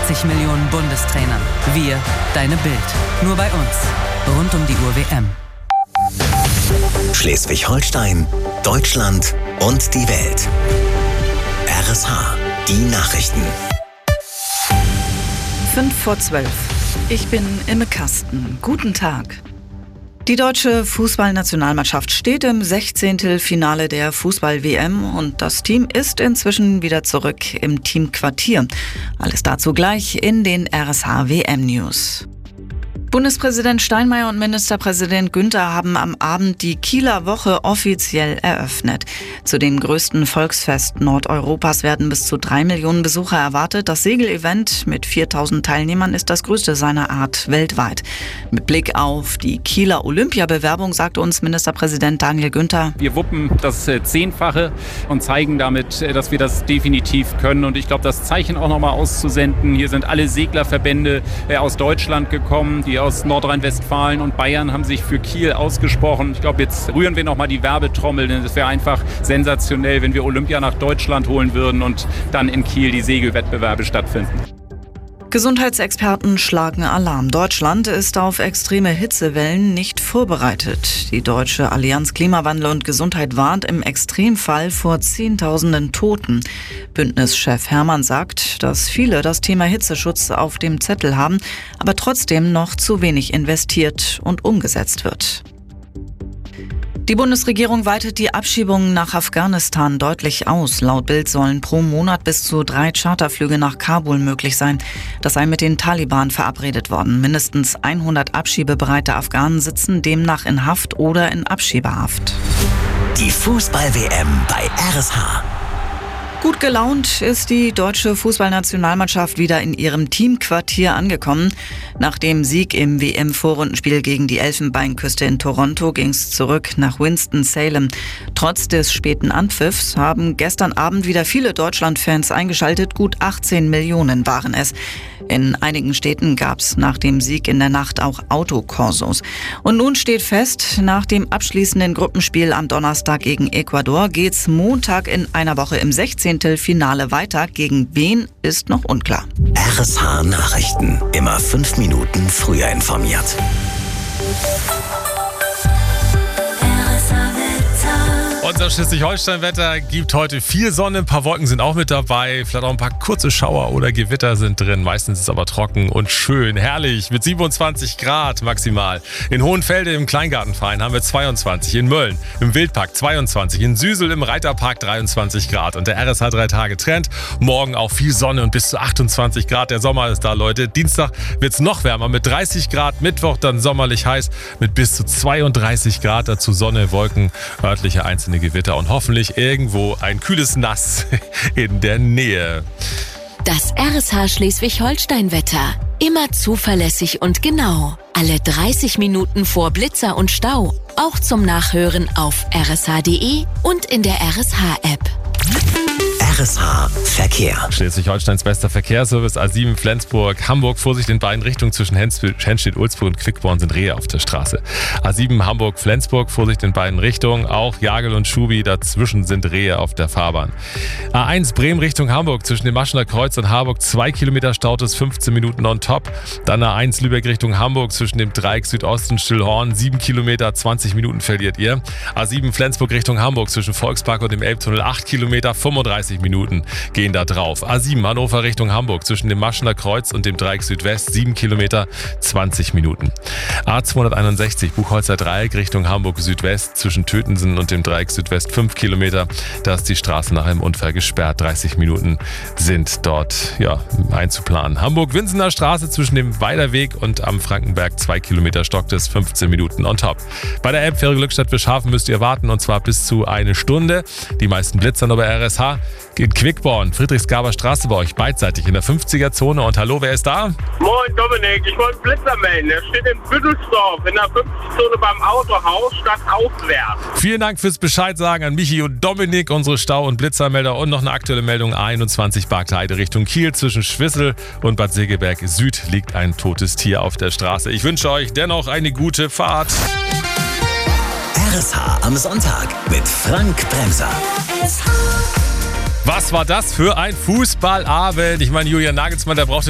30 Millionen Bundestrainern. Wir, deine Bild. Nur bei uns. Rund um die Uhr WM. Schleswig-Holstein, Deutschland und die Welt. RSH, die Nachrichten. 5:12. Ich bin Imme Kasten. Guten Tag. Die deutsche Fußballnationalmannschaft steht im 16. Finale der Fußball-WM und das Team ist inzwischen wieder zurück im Teamquartier. Alles dazu gleich in den RSH-WM-News. Bundespräsident Steinmeier und Ministerpräsident Günther haben am Abend die Kieler Woche offiziell eröffnet. Zu dem größten Volksfest Nordeuropas werden bis zu 3 Millionen Besucher erwartet. Das Segelevent mit 4.000 Teilnehmern ist das größte seiner Art weltweit. Mit Blick auf die Kieler Olympiabewerbung sagte uns Ministerpräsident Daniel Günther: Wir wuppen das 10-fache und zeigen damit, dass wir das definitiv können. Und ich glaube, das Zeichen auch nochmal auszusenden. Hier sind alle Seglerverbände aus Deutschland gekommen, die aus Nordrhein-Westfalen und Bayern haben sich für Kiel ausgesprochen. Ich glaube, jetzt rühren wir nochmal die Werbetrommel, denn es wäre einfach sensationell, wenn wir Olympia nach Deutschland holen würden und dann in Kiel die Segelwettbewerbe stattfinden. Gesundheitsexperten schlagen Alarm. Deutschland ist auf extreme Hitzewellen nicht vorbereitet. Die Deutsche Allianz Klimawandel und Gesundheit warnt im Extremfall vor Zehntausenden Toten. Bündnischef Hermann sagt, dass viele das Thema Hitzeschutz auf dem Zettel haben, aber trotzdem noch zu wenig investiert und umgesetzt wird. Die Bundesregierung weitet die Abschiebungen nach Afghanistan deutlich aus. Laut Bild sollen pro Monat bis zu 3 Charterflüge nach Kabul möglich sein. Das sei mit den Taliban verabredet worden. Mindestens 100 abschiebebereite Afghanen sitzen demnach in Haft oder in Abschiebehaft. Die Fußball-WM bei RSH. Gut gelaunt ist die deutsche Fußballnationalmannschaft wieder in ihrem Teamquartier angekommen. Nach dem Sieg im WM-Vorrundenspiel gegen die Elfenbeinküste in Toronto ging es zurück nach Winston-Salem. Trotz des späten Anpfiffs haben gestern Abend wieder viele Deutschland-Fans eingeschaltet. Gut 18 Millionen waren es. In einigen Städten gab es nach dem Sieg in der Nacht auch Autokorsos. Und nun steht fest, nach dem abschließenden Gruppenspiel am Donnerstag gegen Ecuador geht's Montag in einer Woche im 16. Finale weiter. Gegen wen ist noch unklar. RSH Nachrichten. Immer 5 Minuten früher informiert. Unser Schleswig-Holstein-Wetter gibt heute viel Sonne, ein paar Wolken sind auch mit dabei, vielleicht auch ein paar kurze Schauer oder Gewitter sind drin. Meistens ist es aber trocken und schön, herrlich, mit 27 Grad maximal. In Hohenfelde im Kleingartenverein haben wir 22, in Mölln im Wildpark 22, in Süsel im Reiterpark 23 Grad. Und der RSH 3-Tage-Trend, morgen auch viel Sonne und bis zu 28 Grad. Der Sommer ist da, Leute. Dienstag wird es noch wärmer mit 30 Grad, Mittwoch dann sommerlich heiß mit bis zu 32 Grad. Dazu Sonne, Wolken, örtliche einzelne Gewitter und hoffentlich irgendwo ein kühles Nass in der Nähe. Das RSH Schleswig-Holstein-Wetter. Immer zuverlässig und genau. Alle 30 Minuten vor Blitzer und Stau. Auch zum Nachhören auf rsh.de und in der RSH-App. RSH Verkehr. Schleswig-Holsteins bester Verkehrsservice A7 Flensburg, Hamburg. Vorsicht in beiden Richtungen zwischen Henstedt-Ulzburg und Quickborn sind Rehe auf der Straße. A7 Hamburg-Flensburg, Vorsicht in beiden Richtungen. Auch Jagel und Schubi, dazwischen sind Rehe auf der Fahrbahn. A1 Bremen Richtung Hamburg, zwischen dem Maschener Kreuz und Harburg 2 Kilometer Staus, 15 Minuten on top. Dann A1 Lübeck Richtung Hamburg, zwischen dem Dreieck Südosten Stillhorn 7 Kilometer, 20 Minuten verliert ihr. A7 Flensburg Richtung Hamburg, zwischen Volkspark und dem Elbtunnel 8 Kilometer, 35 Minuten gehen da drauf. A7 Hannover Richtung Hamburg, zwischen dem Maschener Kreuz und dem Dreieck Südwest 7 Kilometer, 20 Minuten. A261 Buchholzer Dreieck Richtung Hamburg Südwest, zwischen Tötensen und dem Dreieck Südwest 5 Kilometer. Da ist die Straße nach einem Unfall gesperrt. 30 Minuten sind dort einzuplanen. Hamburg-Winsener Straße zwischen dem Weiderweg und am Frankenberg 2 Kilometer stockt es, 15 Minuten on top. Bei der Elbfähre Glückstadt-Bischhafen müsst ihr warten und zwar bis zu 1 Stunde. Die meisten Blitzer nur bei RSH. In Quickborn, Friedrichsgaber Straße bei euch beidseitig in der 50er-Zone. Und hallo, wer ist da? Moin Dominik, ich wollte einen Blitzer melden. Der steht in Büdelsdorf in der 50er-Zone beim Autohaus stadtauswärts. Vielen Dank fürs Bescheid sagen an Michi und Dominik, unsere Stau- und Blitzermelder. Und noch eine aktuelle Meldung: A21 Barkleide Richtung Kiel. Zwischen Schwissel und Bad Segeberg Süd liegt ein totes Tier auf der Straße. Ich wünsche euch dennoch eine gute Fahrt. RSH am Sonntag mit Frank Bremser. Was war das für ein Fußballabend? Ich meine, Julian Nagelsmann, der braucht